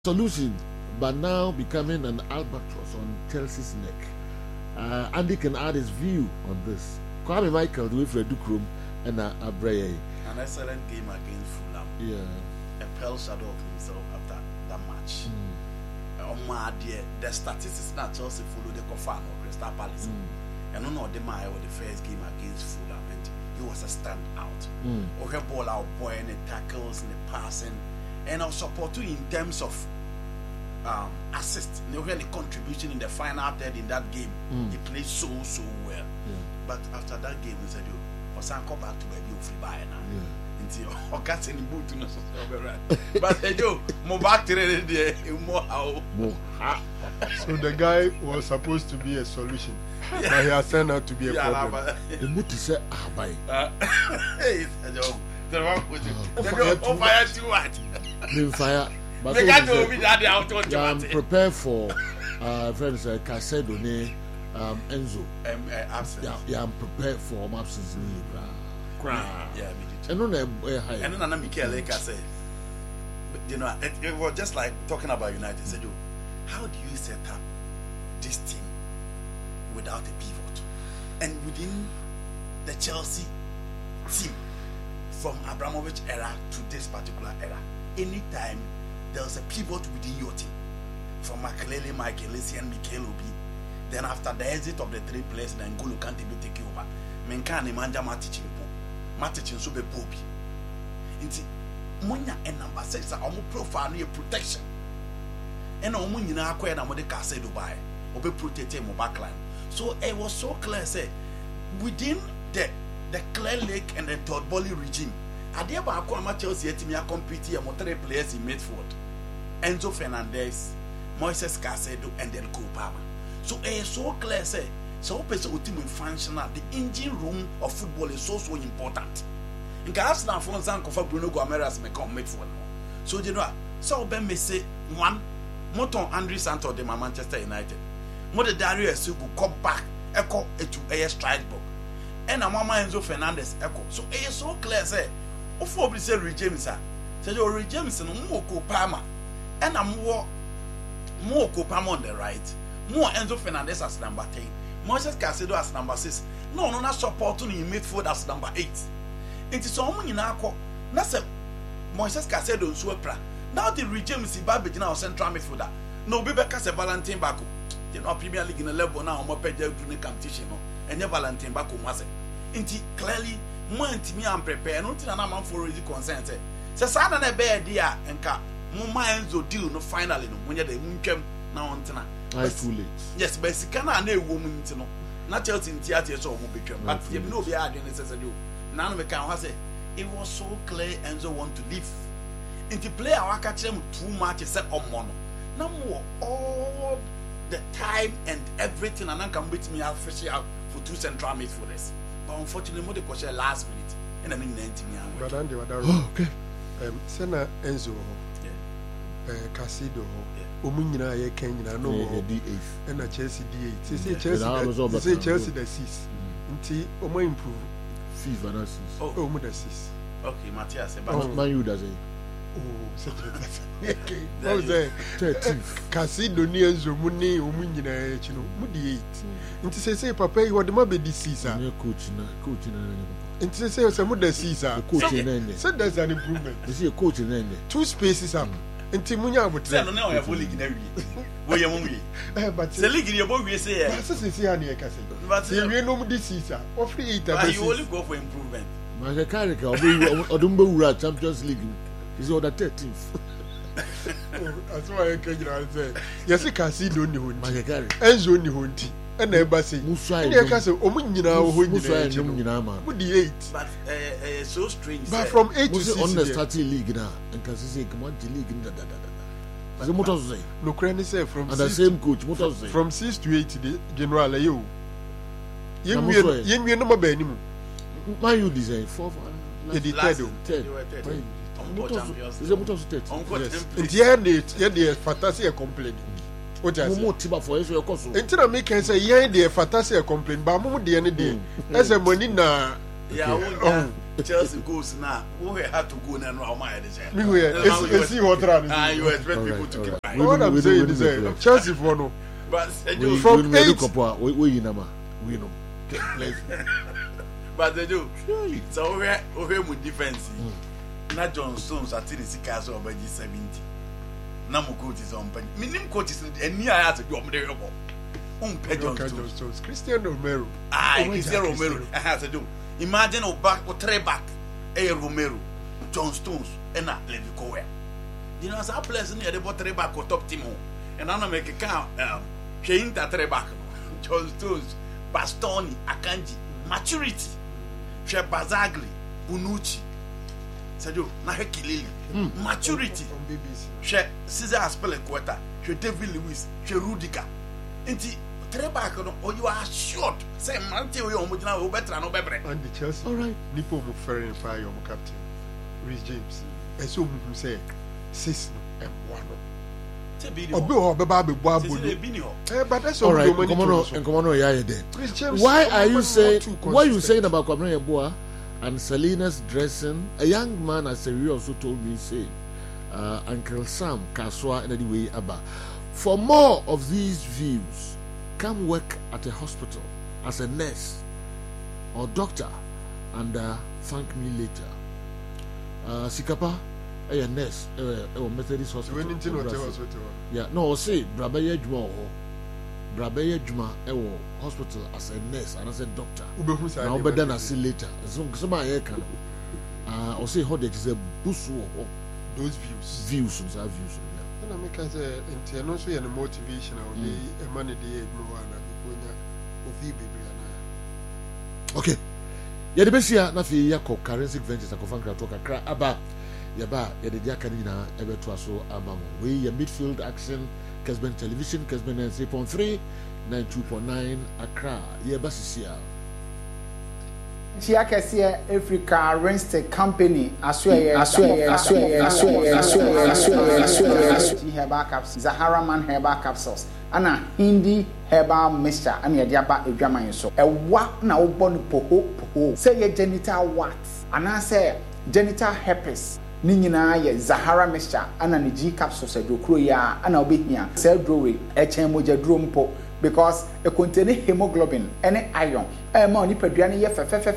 solution, but now becoming an albatross on Chelsea's neck. Andy can add his view on this. Kwame Michael, the way for Dukrum and Abreye. An excellent game against Fulham. Yeah. A pale shadow of himself after that match. The statistics not Chelsea follow the Kofano, Crystal Palace. And no, the Maya was the first game against Fulham, and he was a standout. Or her ball out boy and the tackles and the passing, and also support in terms of assist. The contribution in the final third in that game, he played so well. Yeah. But after that game, he said, "You, for some come back to baby, you free buy now." Yeah. Or got any boot to know but yo, more back to the more how. So the guy was supposed to be a solution, but he has turned out to be a problem. The boot is a buy. Hey, the one with you. Fire to what? The fire. But I'm prepared for friends Casedo, Enzo. Yeah, I'm prepared for absence. Yeah, and then Mikel said, you know, it was just like talking about United. He said, how do you set up this team without a pivot? And within the Chelsea team, from Abramovich era to this particular era, anytime there was a pivot within your team, from Makelele, Michael Essien, and Mikel Obi, then after the exit of the three players, then N'Golo Kante will take over. Menkani Manja Matic so be Bobby. Inti Munya and number 6 are almost profile near protection. And Omunina acquired a Mode Case Dubai, or be protected my backline. So it was so clear, say, within the Clare Lake and the Todd Boehly regime, I dare about Aquama Chelsea yet me a competing among 3 players in midfield. Enzo Fernandez, Moises Caicedo, and then Cole Palmer. So it is so clear, say, so person with team functional, the engine room of football is so important. In Arsenal for example, for Bruno Gomes may come midfield. So you know, so Ben may say one, Moton Andre Santos de Manchester United. Mother Darius who come back, echo to a Strasbourg. And a Mama Enzo Fernandez echo. So it is so clear, say, of what we say, Jameson. Say your Jameson, more Palmer, and a more Palmer on the right, more Enzo Fernandez as number 10. Moises Caicedo as number 6. No, not supporting in midfield as number 8. It is all in our call. That's a Moises Caicedo and Swepra. Now the regime is Babbage now central midfielder. No, Bebeka se Valentin Bako. You know, Premier League in a level now, more paid competition. And never Valentin Bako was it. Inti clearly, more me I'm prepared. Not in a man for already consent. So, Sana and a bear dear and car. More minds will deal no finally when you're the moon now on tonight. Too late. Yes, but she cannot a woman to know. Not Chelsea in theatre, so won't be but you know, be adding necessary. None of the can say it was so clear Enzo want to leave. And to play our catch them 2 matches set on mono. No more all the time and everything, and I can beat me out fish out for 2 central midfielders. But unfortunately, more the question last minute, and I mean 90 million. But Andy, okay. Sena Enzo, Caicedo. Omunyina ye Kenya no and a Chelsea D8. Say Chelsea the 6. Nti omo improve FIFA na 6. Oh, mo the 6. Okay, Matthias, Man U does it. Oh, okay. What was that? 13th. Caicedo ni Enzo muni omunyina ye chino. Mo di 8. Nti say papa you the be di 6 ah. Coach na. Nti say mo the 6 ah. Coach na. So there's an improvement. You see a coach na. 2 spaces up. Nti munya abotre no na o league na wi wo ye mo wi but the league ye bo wi say say ya na ye kase but ye wi no mu this is o free 8 but you only go for improvement ma ke carry ka odum be wura Champions League is the 13th that's why I can say yes Caicedo do ni ho ma ke carry Enzo ni ho nti and e ba say ni e ka say o mu nyina o ho nyina ma mu di 8 but so strange but from 8 to 6 on the starting league now and can say come on the league da the motors say no credit say from and the same coach motors say from 6 to 8 the general you yenwie no ma ba ni mu Man U design 4 the third is a motors 3 yes the fantasy complain what I say mo tiba for you cause until make can say the fantasy complain ba mo de ne de as a money na yeah Chelsea goes now. Who had to go now? How much is it? Me we see what run. You expect people to keep quiet. What I'm saying is Chelsea for no. But From 8 we know. But they do. So we with defense. Not John Stones at the Castle of 70. Namu coach is on pen. Minim coach is and near I to go there. John Stones. Christian Romero. Christian Romero. I have to do. Imagine or back or tray back. Romero, John Stones, and not Levi Coe. You know, as a place near the bottom back or top team. And I'm make a count. Change that tray back. John Stones, Bastoni, Akanji, maturity. She Bazagli, Bunucci. Sadio, Naheki Lily. Maturity. She Caesar Aspelequeta. She David Lewis. She Rudiger. Inti Trebak, or you are short. Say, Manti, we almost now better no better. And the Chelsea. All right. Nipo Mufere and Fire, your captain, Rhys James. And so who say, 6 and 1. But that's all right. Why are you saying what you saying about Kwabena Yeboah and Selena's dressing? A young man, as you also told me, say, Uncle Sam Kaswa and anyway Abba. For more of these views, come work at a hospital as a nurse or doctor and thank me later. Sikapa. A nurse, Methodist hospital. Yeah, no, say Brabaya Juma, hospital as a nurse and as a doctor. Now, but then I see later. Some I can. Or say how is a boost those views. Our views. And I make as a international and motivation. A money day, okay. Yadbesia, Nafi Yako, currency ventures, a cofangra talk a crack about. Yaba, Yadia Canina, Evertuaso, Abamo. We, your midfield action, Kesben Television, Kesben 93.3, 92.9, Accra, Yabasisia. Chiakasia Africa Rent Company, Herbal Capsules, Zahara Man Herbal Capsules, Anna Hindi Herbal Mixture, and Yadiaba Edraman so. A what now born poho, say your genital what? And I say genital herpes. Nina ye Zahara mixture ana ni G capsules edokro ya ana obehia cell drawing moja drompo because e contain hemoglobin and iron ma oni paduane ye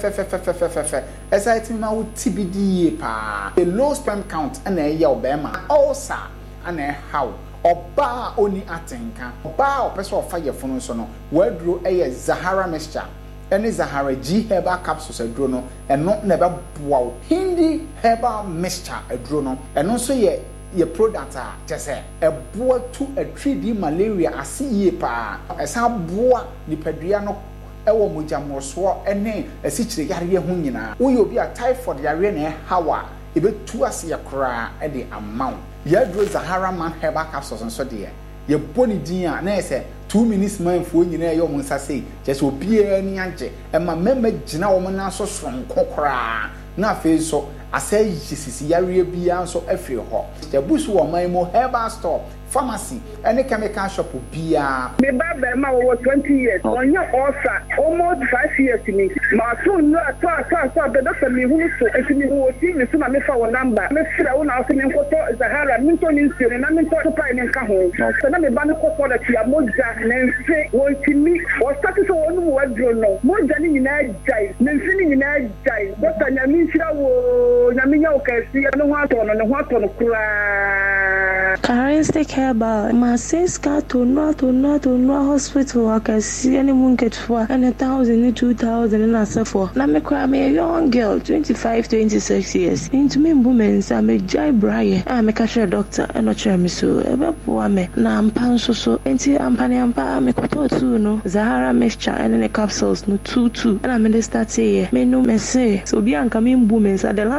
fe exciting ma wo TBD pa a low sperm count ana ye obema also ana how oba oni atenka oba opeso ofa ye funu so no waduro ye Zahara mixture any Zahara G Herbal Capsules adro no eno na be boa Hindi Herbal Mixture adro no eno so ye product a just e boa to a 3D malaria asiye pa esa boa nipadua no ewo mojamroso ene asichire yare ho nyina wo ye obi a typhoid yare na hawa ebetu ase ye kora e de amount ye adro Zahara Man Herbal Capsules nso de ye boni din a na ese 2 minutes man fo nyina ye omo nsa sei just obi ani anje e ma mema gina wo na so sonkokora na fe so asai sisi yare bia so afiri ho je busu wo man mo herbal store pharmacy any chemical shop bia me baba ma wo 20 years onya osa almost 5 years ni ma so no ata be doctor me hu so etimi wo ti me so na me fa wo number me fra wo na so me nkoto Zahara me to ni nsire na me to pa ni nka ho so na me ba me ko product ya moja na nse wo timi wo start so wo no wadro no moja ni nyina jai na nse ni nyina jai doctor nya mi fira wo nya mi nya o kasi no ho ato no kura Karistic Herbal, my sis got to not hospital. I can see anyone get for 1,000, 2,000 and I say for. Now me cry me a young girl, 25, 26 years. Into me women, I'm a Jai Brian. I'm a cashier doctor and not sure me so. About me. Now I'm pan so. Until I'm panny me koto too no. Zahara mixture and then the capsules no 2. And I'm in the start say me no me say. So be an coming women. So the last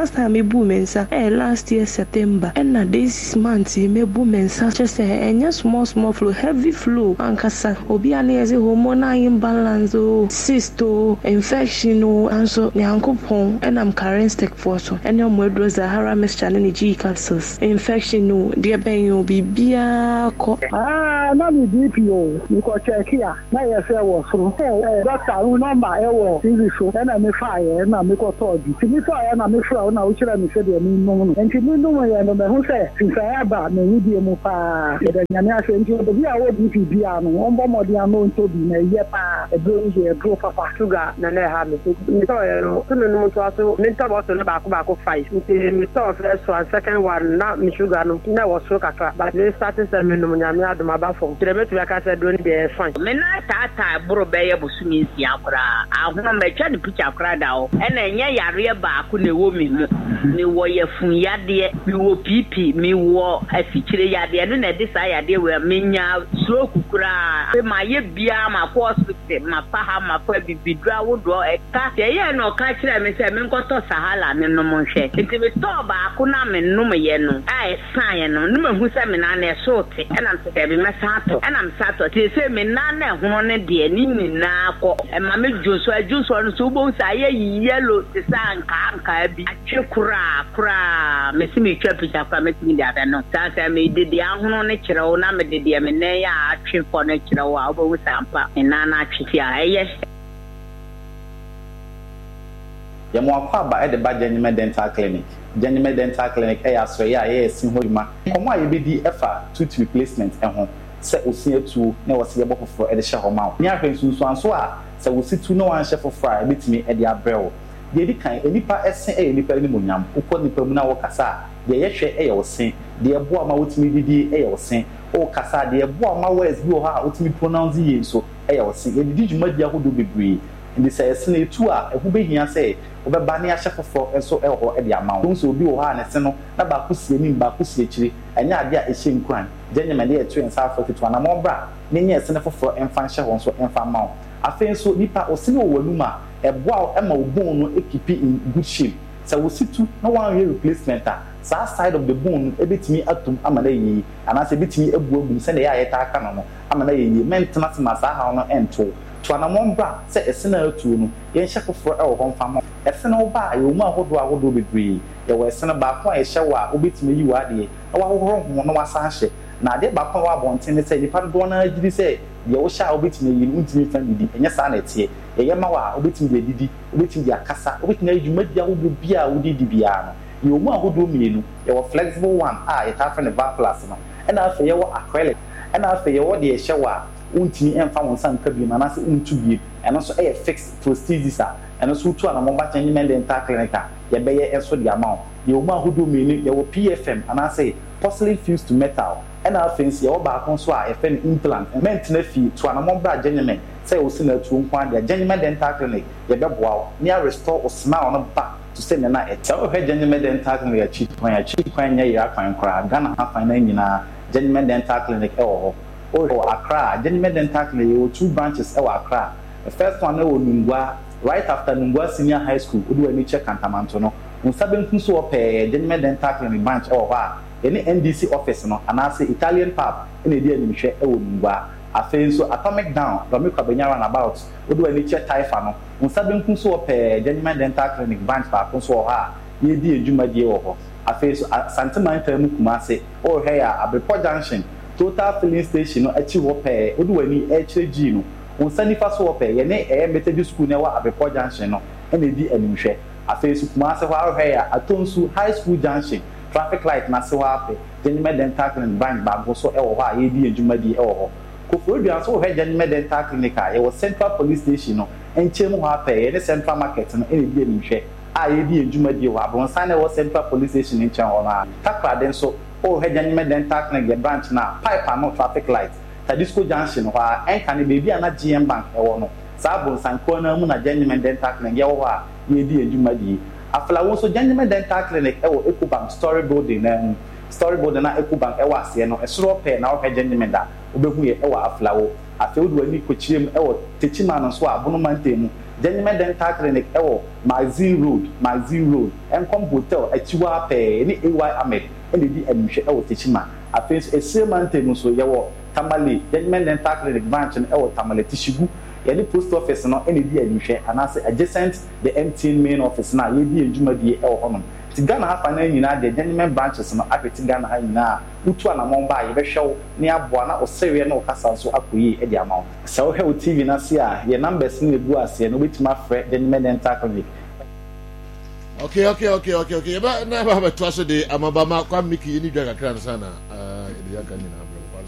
last time me bu mensa last year September and this month me bu mensa just enya small flow heavy flow ankasa obi ane eze hormonal imbalance cyst infection and so nyankopon and I'm carrying stick for so and your modro Zahara mixture and G capsules infection dear ben you bibia ko na me DPO you go check here na you say was from doctor who number TV show and me fire na me ko told you fire na me fire na uchira me say de me no enti me no ya no me hu say since I ba me hu die mu pa de nyame ase enti o bi a wo DP bia no ombo modi ano nto bi na ye pa e do ye do papa sugar na na ha me so ya no so no to aso me to bo so na ba ko 5 enti me to first one second one na me sugar no na wo so kakra but me starting say me no nyame adoma ba fo tire me to ya ka say do ni be fine me na ta bro be ye bosumi nsia akra ahoma me twa ni picture akra da o e na nya yare ba ko na wo mi mu ni wo ye fun yade mi wo pipi mi wo afikire yade no na de sa yade we menya slow kukura be ma ye bia ma ko hospital ma pa ha ma pa bibidua wo do e ka ye no ka kire me se me nkoto sahala me no mo hwe nti me to ba ko na me no me ye no ai san ye no me hu se me na na so te e na se be me sato e na me sato te se me na na hono ne de ni na ko e ma me juso no so bo sa ye yellow te sa nka bi kura me si me twa picture kwa me ti dia no sa sa me de dia hono ne kire wo na me de dia me ne ya atwe fo ne kire wo a bo sampa na na atwe a eye ya mo akwa ba e de ba Genuine Dental Clinic so ya ye sin hodima komo a ye be di efa tooth replacement ho se osia tu na wo se ye bofofo e de hye ho ma ni ahwe sunsu anso a se wo si tu no wan hye fofo a betimi e de abrɛwo de di kan enipa esen e enipa ni monyam ukọ nipa mu na wo kasa de ye hwe e ye wo sen de ebo ama wotimi didi e ye wo sen o kasa de ebo ama words bi o ha wotimi pronounce ye so e ye wo sen e didi dwuma dia hodo bebre ndi se esen etu a ehu behia se obeba ne ahye fofo enso e ho e de ama wo so obi wo ha ne se no na ba ko sie nim ba ko sie kire enya ade a ehye nkran Genuine de etu ensa afọ ketu na mo bra ne nya esen fofo emfa hye ho so emfa ma wo afenso nipa osini owaluma eboa ema obon no ekipi in good shape so we situ na one year replacement sa side of the bone ebetimi atum amana yi anase ebetimi ebuabu se na ya yeta aka no amana yi maintenance masa ha no ento to anamon bra se esena atu no ye hye foforo e wo honfa mo esena wo ba ye mu ahodo bebre ye wo esena ba ko a hye wa obetimi yi wa de na wa hohoro ho no wasa hye na ade ba ko wa bonten se nipa do na agiri se ye wo sha obetimi yi ntimi fa didi enye sa na tie ye ma wa obetimi de didi obetimi de akasa obetimi adwuma dia wo bia wo didi bia no ye mu ahodo mienu ye wo flexible one ye ta fa ne bar plus no and afa ye wo acrylic and afa ye wo de hye wa untimi emfa won san ka bi na na se untu bi eno so fixed prosthesis eno so tu ana mo ba Genuine Dental Clinic ye be ye enso de amount ye mu ahodo mienu ye wo PFM ana se porcelain fused to metal and our fancy ye wo ba kon so a efe implant maintenance fee to ana mo ba Genuine say o sina tu nkwan de Genuine Dental Clinic ye be boa near restore o smile no back to say na e so he Genuine Dental Clinic ya cheap kwan ye ya kwan kra Ghana ha fan na nyina Genuine Dental Clinic e wo ho Accra Genuine Dental Clinic you 2 branches e wo Accra the first one e wo Nungwa right after Nungwa Senior High School odu ani check Kantamanto no unsabenku so pe Genuine Dental Clinic branch e wo ha any NDC office no anase Italian pub ene dia ni hwe e wo Nungwa afenso Atomic Down Domi Kwabenya about odu ani check Taifa no unsabenku so pe Genuine Dental Clinic branch pa ko so ha ye di edwuma die wo ho afenso Santimanta mu Kumase o he ya Abepo Junction Total Filling Station no achi wo pe odu ani HG no unsanifa so pe ye ne Methodist School ne wa Abepo Junction no ene di animhwe afenso Kumase ho ahwe ya Atonsu High School Junction traffic light na se wa pe Genuine Dental Clinic bank ba go so e wo ha ye di edwuma di e wo ho Koforidua so he Genuine Dental Clinic ye wo Central Police Station no enchem ho pe ye ne Central Market no ene di animhwe a ye di edwuma di wo abronsan ne wo Central Police Station enchem ho na takra den so o he Genuine Dental Clinic branch na pipe no traffic light Tadisco Junction ho a enka ne baby ana GM bank e wo no sa abronsan ko na mu na Genuine Dental Clinic ye wo ha ye di edwuma di afla wo so Genuine Dental Clinic e wo Ecobank story building na Ecobank e wo ase no e soro pe na wo he Genuine da obehu ye e wo afla wo afi odu ani kochiem e wo techima no so abono mantemu Genuine Dental Clinic ewo Magazine Road Encom Hotel Achiwa Pe ni AY Ahmed ene di admission ewo Techima afenso esemante no so yewo Tamale Genuine Dental Clinic branch ewo Tamale Tishigu the post office no ene di admission anase adjacent the MTN main office na ye di adwuma die ewo honom Tigana ha na nyina de Genuine branches no apeti Ghana ha nyina utu anamon ba ye be hwew ne aboa na osewe na okasa so akoyi e di amaw se wo hwe TV na se a ye numbers ni egu ase no betima frɛ Genuine Dental Clinic. Okay. Ba na ba to aso de amabama kwa miki ni dwa kakra sana ya kanina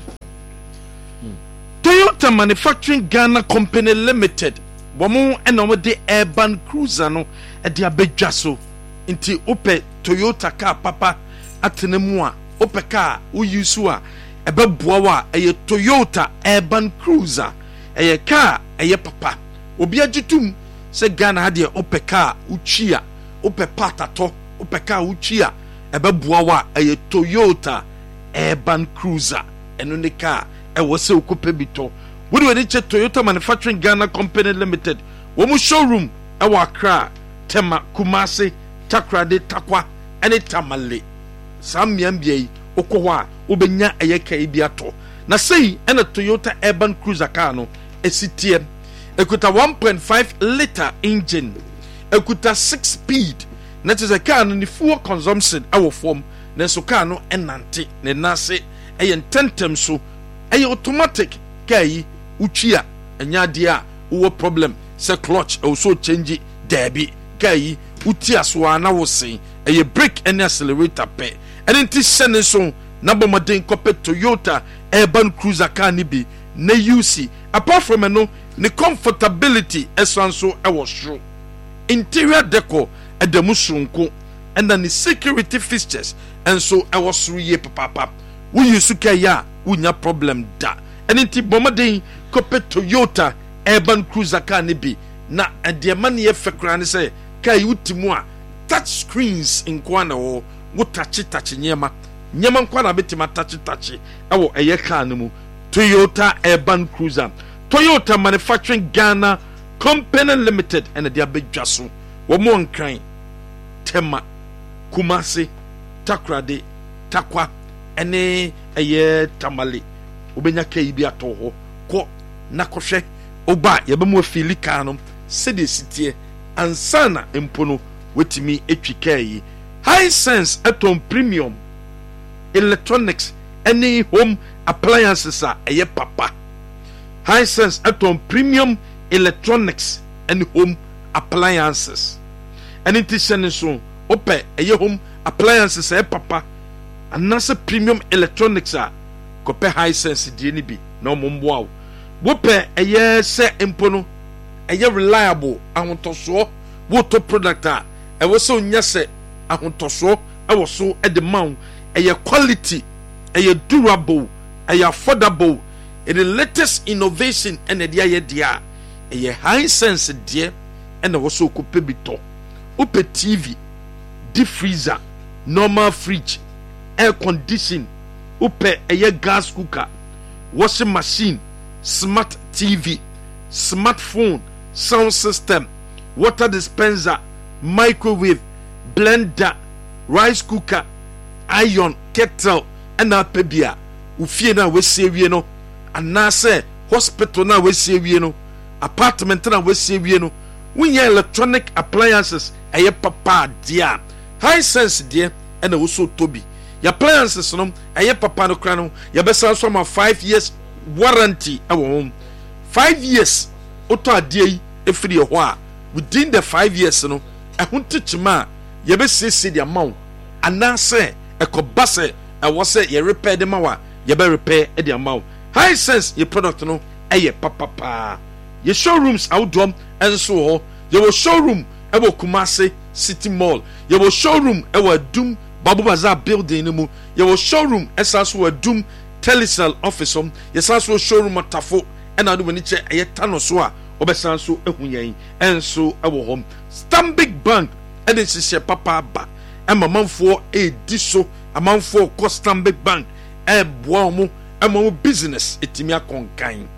Toyota Manufacturing Ghana Company Limited womo eno de urban cruiser no e de abedwa so nti ope Toyota car papa atenemu a ope car uyusu a ebeboa wa eye Toyota urban cruiser eye car eye papa obi agitum se Ghana ha de ope car uchia ope patato ope car uchia ebeboa wa eye Toyota urban cruiser eno ne car ewo se okope bito we do che Toyota Manufacturing Ghana Company Limited wo showroom ewo Accra Tema Kumasi Takrade Takwa ene Tamale sammiambia yi okwo a obenya eyeka ibiato na sei ena Toyota Urban Cruiser car no esitie ekuta 1.5 liter engine ekuta 6 speed na tse car no ni fuel consumption ewo form na so car no enante ne nase tentem so automatic kai uchia enya dia wo problem se clutch also change derby kai utia so ana wo sen brake and accelerator pe enti sene so na bomoden kope Toyota Urban Cruiser car ni bi na UC apart from no the comfortability esanso ewo sho interior decor edamu sonko and then the security features and so ewo suru ye papa we use ya unya problem da enti bomoden kope Toyota Urban Cruiser car ni bi na ade man ye fekra ne say kai utimu a touch screens in kwana wo touch nyema nkwana betima touch ewo eye car no mu Toyota Urban Cruiser Toyota Manufacturing Ghana Company Limited and the abedwa so wo mo nkran Tema Kumasi Takrade Takwa ene eye Tamale obenya kai bi atoho ko nakohwe oba yebemu afili car no sede sitie ansana empono wetimi etwikai Hisense atom premium electronics any home appliances a eye papa Hisense atom premium electronics and home appliances and it is so ope eye home appliances eye papa anasa premium electronics a kope Hisense die ni bi na omomboa wope eye se empono eye reliable ahontoso woto product a ewo so nyase ahontoso ewo so ede maw eye quality eye durable eye affordable the latest innovation and the idea eye Hisense die and ewo so kope bito ope TV deep freezer normal fridge air condition ope eye gas cooker washing machine smart TV smartphone sound system water dispenser microwave blender rice cooker iron kettle and apebia ufie na we sewie no anase hospital na we sewie no apartment na we sewie no wunya electronic appliances eye papa dia Hisense dia and also tobi your appliances no eye papa no kra no ya besa so ma 5 years warranty ewo home 5 years oto ade yi efiri ho a within the 5 years no ehuntichima ye be sese the amount anase ekobase ewo se ye repair the mawa ye be repair the amount Hisense ye product no eye papa ye showrooms outdom enso ho ye wo showroom ebo Kumasi City Mall ye wo showroom ewo Dum Babu Bazaar building no mu ye wo showroom esaso wo Dum Telecel office ye saso showroom atafo ena do ni che eye tano so a obesan so ehunyan enso ewo hom Stanbic Bank ene sise papa ba emamanfo edi so amanfo ko Stanbic Bank boa mo ema business etimi akonkan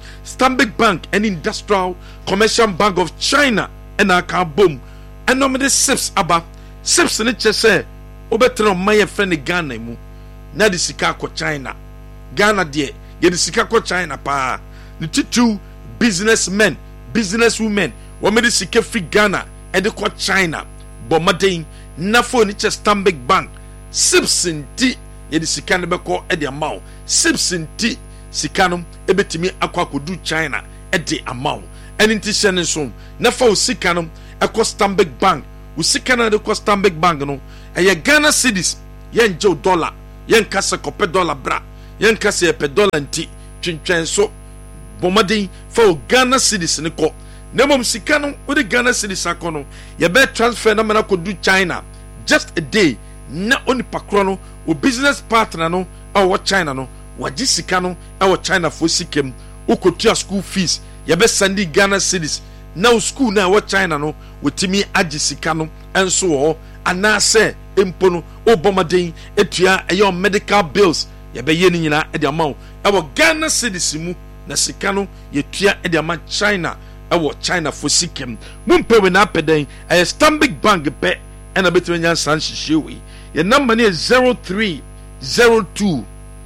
Stanbic Bank and Industrial Commercial Bank of China and aka boom and no me SIPS aba SIPS ne chese obetra my friend Ghana mu na de sika ko China Ghana de ye de sika ko China pa ne two businessmen businesswomen wo me de sika free Ghana e de ko China bomaden na fo ne che Stanbic Bank SIPS nti ye de sika ne be ko e de amount SIPS nti sika no ebetimi akwa kodu China e de amount eni nti hyene so na fa o sika no ekọ Stanbic Bank o sika na de ko Stanbic Bank no eye Ghana cedis yen je dollar yen kase kope dollar bra yen kase e pe dollar nti twentwen so bomaden fa o Ghana cedis ne ko na mom sika no o de Ghana cedis akono ye be transfer na mana kodu China just a day na oni pakro no o business partner no awo China no waji sika no awo China fo sikem ukotua school fees ye be sandi Ghana cedis now school na awo China no wotimi agi sika no enso ho anase empo no obomaden etua eyo medical bills ye be ye ni nyina e de amount awo Ghana cedis mu na sika no ye tua e de ama China awo China fo sikem mumpe we na peden e Stanbic Bank be ena betwe nya san hihyewe your number is 0302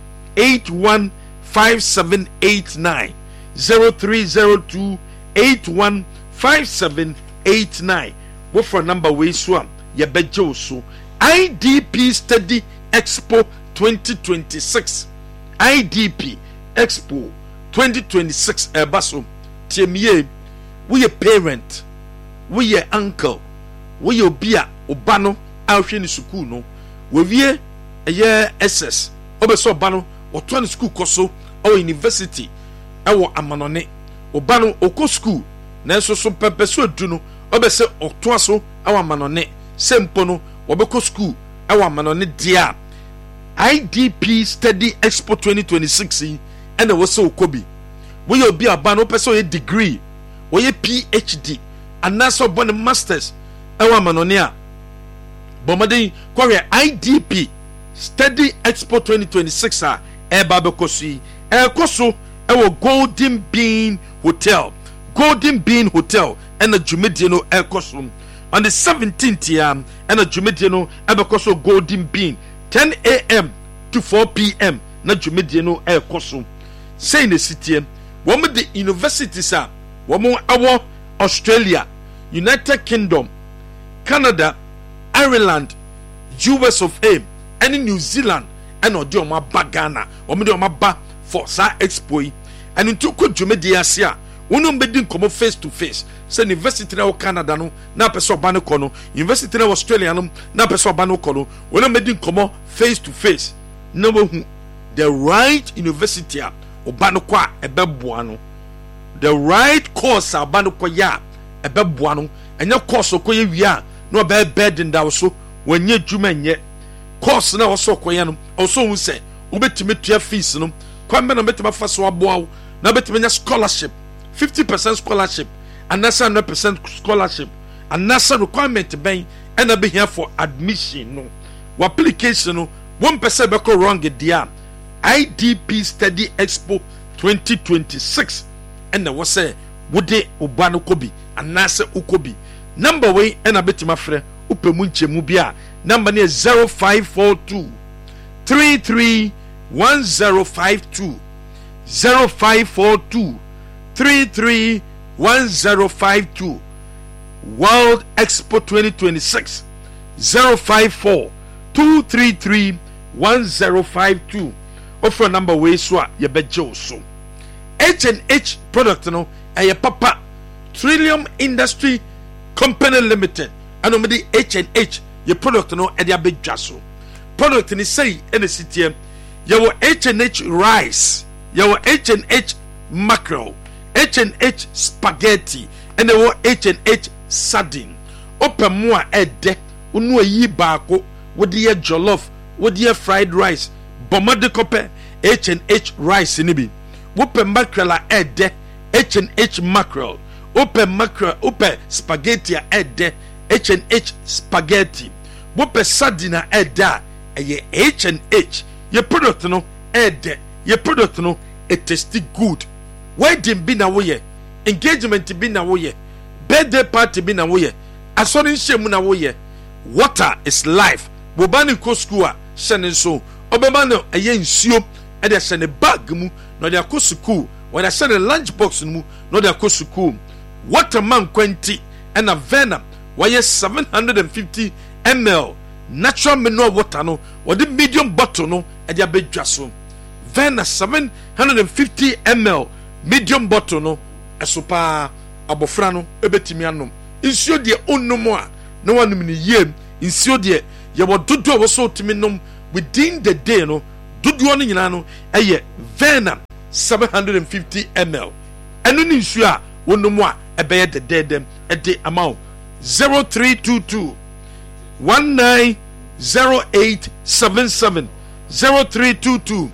815789 0302 815789 what for number we so ya bejo so IDP Study Expo 2026 IDP Expo 2026 ebaso tiemie we a parent we a uncle we obia obano ahwe ni school no we wie eye SS obeso obano oto ni school koso o university ewo amanone obano oko school na so so pepe so edu no obese oto aso ewo amanone sempo no obeko school ewo amanone dia IDP Study Expo 2026 and we so okobi we obi abano peso ye degree we ye PhD and na so born masters ewa amanone a bomade kware IDP Study Expo 2026 a eba bekosi ekoso ewo Golden Bean Hotel and a Jumedie no ekoso on the 17th and a Jumedie no ebekoso Golden Bean 10 a.m. to 4 p.m. na Jumedie no ekoso say the city wo me the universities a wo mo awo Australia, United Kingdom, Canada, Ireland, US of A, and New Zealand, and Odioma Bagana, or Medioma Ba for Sa Expo. And in Tuku Jumedia Sia, one bedin come face to face. Say University of Canada, no, na peso bano kono, University of Australia, no, na peso bano kono, one bedin come face to face. Number the right university, Obano kwa ebebuano. The right course abano kwa ya ebebuano, and your course okoye wia, no bed in that so when ye jumenye. Course na also koyano also we say ubetime tua fees no kwambe na betime faso aboa na betime nya scholarship 50% scholarship and that's 100% scholarship and that's requirement ben and be here for admission no wa application no 1% be ko wrong dia IDP Study Expo 2026 and was say wode ubano kobi and that's ukobi number way and betime frɛ upemunche mu bia number is 0542 331052 0542 331052 World Expo 2026 054 233 1052 offer number way so ye bejo so H&H product no e papa Trillium Industry Company Limited anomedi H&H your product no e dia bedwa so product ni say in the city your H&H rice your H&H mackerel H&H spaghetti and your H&H sardine open more ede unu yi baako with the jollof with the fried rice bomade kope H&H rice ni bi open mackerel ede H&H mackerel open mackerel open spaghetti ede H&H spaghetti wope sardina eda eye H&H your product no ede your product no it tastes good wedding bi na woyɛ, engagement bi na woyɛ, birthday party bi na woyɛ, asɔre nhyɛmu na woyɛ. Water is life. Boba ne kɔ school a hyɛ ne nso ɔbɛma no ɛyɛ nsuo ɛde ahyɛ ne bag mu na ɔde akɔ school, wɔde ahyɛ ne lunch box no mu na ɔde akɔ school. Water man kwanti ɛna Venom wɔyɛ 750 ml natural mineral water no wɔde medium bottle no ɛde abɛdwa so. Venom 750 ml medium bottle no ɛso paa abɔfra no ɛbɛtumi anom. Nsuo deɛ onnom a na wanum ne yiem. Nsuo deɛ yɛwɔ dodo a wɔsɔ tumi nom within the day no dodoɔ no nyinaa no ɛyɛ Venom 750 ml. ɛno ne nsuo a wɔnom a ɛbɛyɛ dɛdɛɛdɛm ɛde ama wo. 0322 190877 0322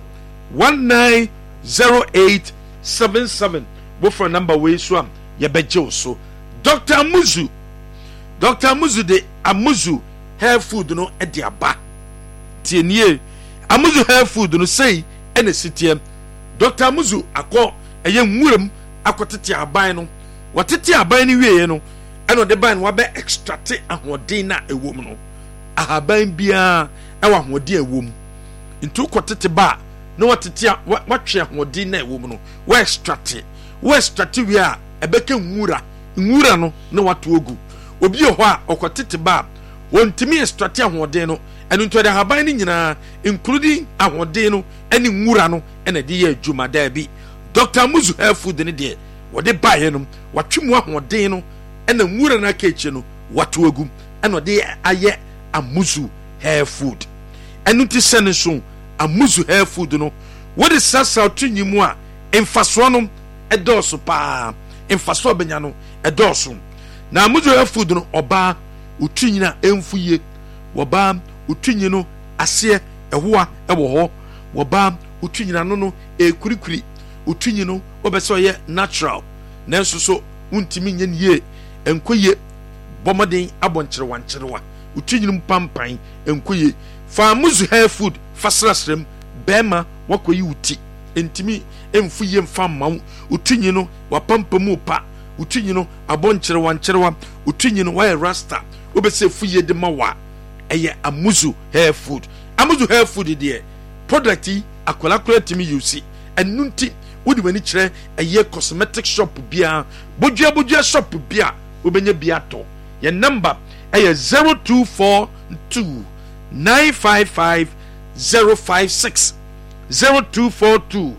190877 bofra number wei so am yɛbɛgye wo so. Dr. Amuzu de Amuzu hair food no ɛde aba tienie. Amuzu hair food no sei ɛna sitiɛ. Dr. Amuzu akɔ ɛyɛ nwuram akɔtete aban no, wɔtete aban no wie no ɛna ɔde ban no wabɛ extract ahoɔden na ɛwɔ mu no. Ahaban biara ɛwɔ ahoɔden ɛwɔ mu. Ntu kɔtete ba na wɔtete wɔtwe ahoɔden na ɛwɔ mu no wɔ extract wie a ɛbɛka nwura no na wato ogu. Obi wɔ hɔ a ɔkɔtete ba wɔntumi extract ahoɔden no ɛno nto de ahaban no nyinaa including ahoɔden no ɛne nwura no ɛna de yɛ adwuma daabi. Dr. Amuzu hair food ne deɛ wɔde baeɛ no watwe mu ahoɔden no ɛna nwura no aka akyire no wato agu ɛna ɔde ayɛ Amuzu hair food. ɛno ti sɛ ne so Amuzu hair food no wɔde sasa to nyi mu a mfasoɔ no ɛdɔɔso paa. Mfasoɔ bɛnya no ɛdɔɔso. Na Amuzu hair food no ɔbaa otu nyina ɛmfu yie. Wɔbaa otu nyi no aseɛ ɛhoa ɛwɔ hɔ. Wɔbaa otu nyina no ɛkurikuri. Otu nyi no wɔbɛsɛ ɔyɛ natural. Nanso so wontimi nyɛ yie ɛnkɔyie bɔmɔden abɔnkyerɛwankyerɛwa. Otu nyi no pampan ɛnkɔyie. Fa Amuzu hair food fasrasrem bɛɛma wakɔyi wuti entimi ɛmfu yie mfa mma. Otu nyi no wapampamu pa. Otu nyi no abɔnkyerɛwankyerɛwa. Otu nyi no wayɛ rasta wobɛsɛ fu yie de ma wa ɛyɛ Amuzu hair food. Amuzu hair food deɛ product yi akwalakora timi use ɛnu nti wodi wani kyerɛ ɛyɛ cosmetic shop bia bodua shop bia wobɛnya bia to. Yɛ number ɛyɛ 0242 955 056 0242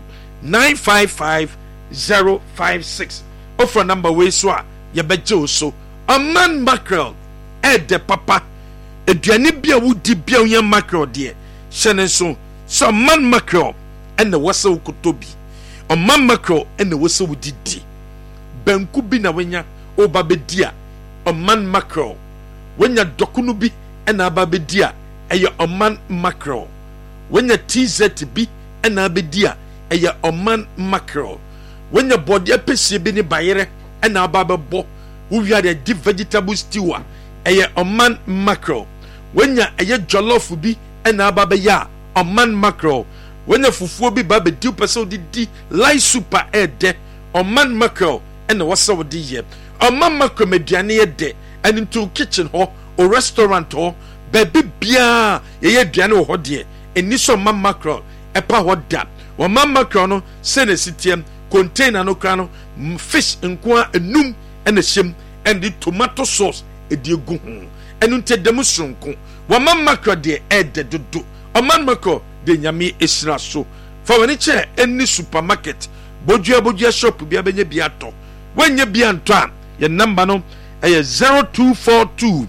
955 056. Offer number way so a yɛbɛgye so. Aman mackerel ɛde papa aduane bia wodi bia wonya mackerel deɛ hyɛ ne so so man mackerel ɛna wɔsɛ wo kotobi. Ɔman mackerel ɛna wɔsɛ wo didi. Banku bi na wonya oba bedi a ɔman mackerel. Wonya dɔkono bi ɛna aba bedi a ɛyɛ ɔman mackerel. Wonya TZ bi ɛna abedi a ɛyɛ ɔman mackerel. Wonya body apɛsie bi ne bayere ɛna aba bɛbɔ wowia de deep vegetable stew a ɛyɛ ɔman mackerel. Wonya ɛyɛ jollof bi ɛna aba bɛyɛ a ɔman mackerel. Wonya fufuo bi ba bɛdi pɛsɛ wode di light soup a ɛdɛ ɔman mackerel ɛna wɔsɛ wode yɛ. Ɔman mackerel aduane yɛ dɛ ɛno nto kitchen hɔ o restaurant hɔ baabi biara yɛyɛ aduane wɔ hɔ deɛ ɛni sɛ ɔman mackerel ɛpa hɔ da. Ɔman mackerel no sɛ na sitiɛm container no kra no fish nkoa enum ɛna hyɛm ɛne tomato sauce ɛde egu ho ɛno nte dɛm soronko. Ɔman mackerel deɛ ɛdɛ dodo. Ɔman mackerel de nyame esira so. Fa wani kyɛ ɛni supermarket bodua shop bia bɛnya bi atɔ. Wanya bi antɔ a yɛ number no ɛyɛ 0242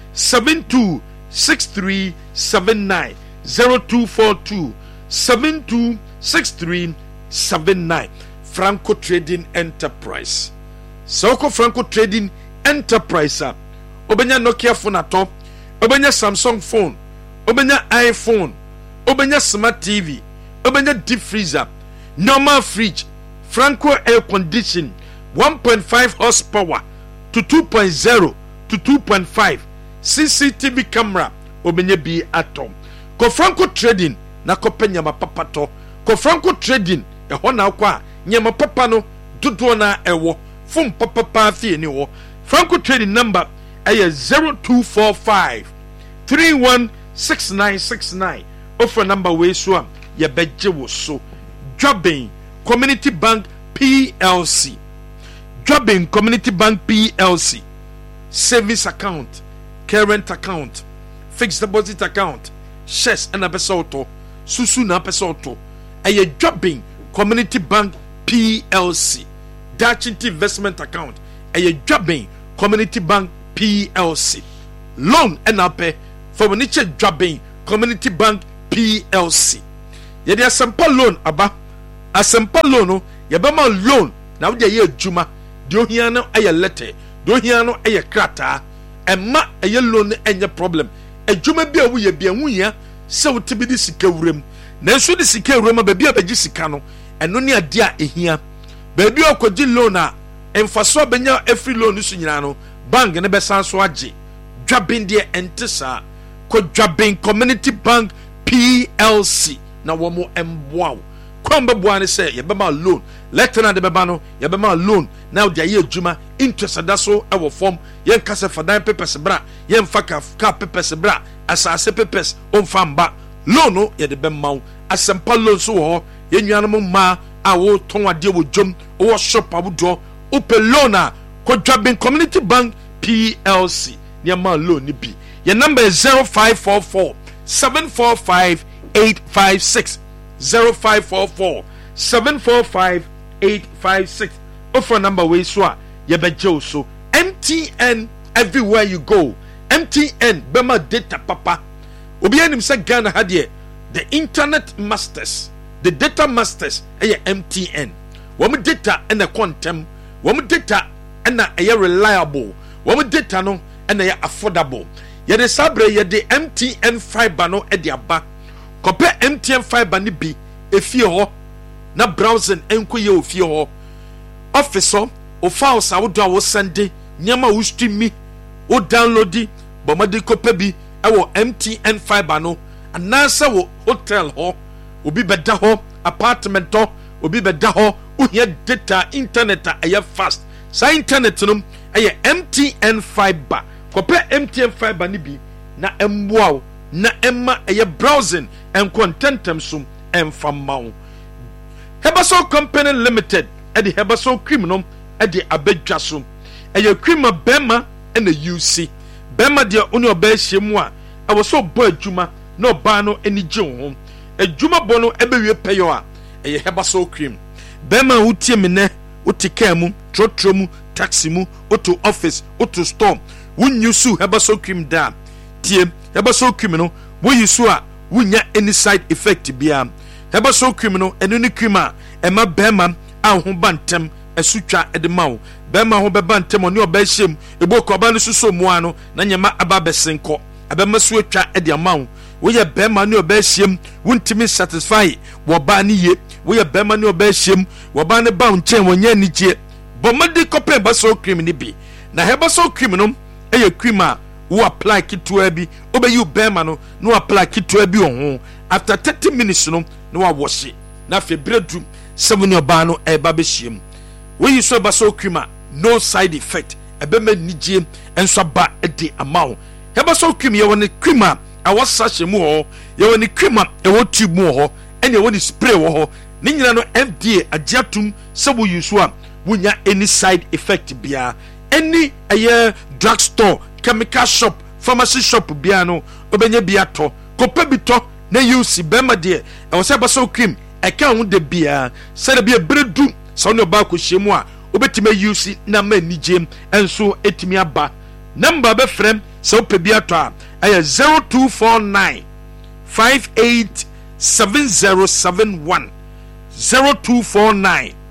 726379 0242 726379. Franco Trading Enterprise. Soko Franco Trading Enterprise a obenya Nokia phone atɔ, obenya Samsung phone, obenya iPhone, obenya smart TV, obenya deep freezer, normal fridge, Franco air condition 1.5 horsepower to 2.0 to 2.5 CCTV camera obenya bi atɔ. Ko Franco Trading na kopenya mapapa to. Ko Franco Trading ɛhɔ na akɔ a nyama papa no dodo na ewo fom papa fie ni wo Franco trading number ɛyɛ 0245 316969 offer number we so am ye begye wo so Dwabin Community Bank PLC Dwabin Community Bank PLC savings account, current account, fixed deposit account, shares and a pesoto, susu na pesoto. A Dwabin Community Bank PLC, Dutch investment account, a Dwabin Community Bank PLC. Loan and a pay for Moniche Dwabin Community Bank PLC. Ye de asempa loan aba, asempa loan no, ye bema loan, na wo de ye adwuma, de ohia no aye letter. Do here no eye krata emma eye loan enye problem adwuma bi a wo ye bia hunya se wo tibi di sika wurem na nso di sika wurem ba bia bagi sika no eno ne ade a ehia ba bia okogi loan a emfaso benya every loan so nyina no bank ne besan so age Dwabin de entesa ko Dwabin Community Bank PLC na wo mo emboa kwamba buane se ye bema loan letter na de beba no ye bema loan now de ye adwuma interest adaso e wo form ye nkase fadan papers bra ye mfa ka papers bra asase papers on famba loan no ye de bema asempa loan so ho ye nnuanom ma a wo ton ade wo dwom wo shop abudo ope loan a ko Dwabin Community Bank PLC ye ma loan ni bi ye number is 0544 745 856 0544 745 856 offer number we so ye beje so MTN everywhere you go MTN bema data papa obi anim se Ghana ha de the internet masters the data masters MTN wo data and a quantum wo data and a reliable wo data no and a affordable ye de sabre ye de MTN fiber no e de aba kope MTN fiber ni bi efie ho na browsing enko ye ofie ho office o files a wo do a wo send nyama wo stream wo download bomadi kope bi e wo MTN fiber no anasa wo hotel ho obi beda ho apartment ho obi beda ho uhia data internet a fast sa internet no e MTN fiber kope MTN fiber ni bi na emboa na emma eye browsing and contentem sum enfamau Hebaso Company Limited e the Hebaso criminal e the abedwaso eye crima bema and the UC bema dia oni oba hyemu a e wo so bo adwuma na oba no eni gye ho adwuma bo no e bewie peyo a eye Hebaso cream bema wutie me ne utika mu trotro mu taxi mu auto office auto store wunyusu Hebaso cream da tie Hebaso cream no wo yisu a wunya any side effect bia Hebaso cream no enu ni cream a ema bema a ho bantem asutwa edemawo bema ho bebantem oni oba hyem eboka oba no suso mua no na nyama aba besenko abema so atwa ede amawo wo ye bema ni oba hyem wuntimi satisfy wo ba ni ye wo ye bema ni oba hyem wo ba ne ba nchen wonya ni gie bomadi kope Hebaso cream ni bi na Hebaso cream no eye cream a wo apply kitwa bi obeyi bema no no apply kitwa bi on after 30 minutes no no wa wash na fe bredu 7 oba no e ba be hyem wo yi so Hebaso cream a no side effect ebema nigye enso ba edi amawo Hebaso cream ye woni cream a awo sachet mu ho ye woni cream a e wo tube mu ho ene woni spray wo ho ni nyina no FDA agiatum se wo yusu a wonya any side effect bia any drug store chemical shop pharmacy shop bia no obenya bia to kopa bi to na use bema de e wo se Hebaso cream e ka ho de bia se de bia bredu so no ba ko hyemu a obetima use na ma nigem enso etimi aba number be frem se ope bia to a 0249 587071 0249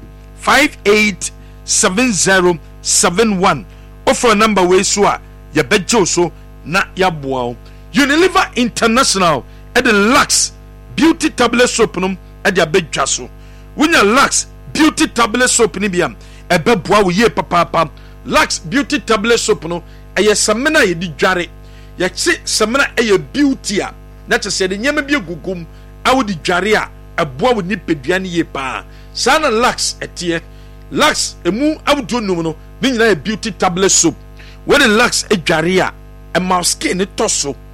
587071 offer number we so a ya bejo so na ya boa Unilever International at the Lux Beauty Tablet Soap no at the abedwa so wunya Lux Beauty Tablet Soap ni bia e be boa wo ye papa Lux Beauty Tablet Soap no eye samena ye di dware ye chi samena eye beauty a na chese de nyama bi egugum a wo di dware a eboa wo ni pedua ni ye pa sana Lux etie Lux emu awudo num no ne nyina beauty tablet soap when the Lux adware a mouse skin ne toso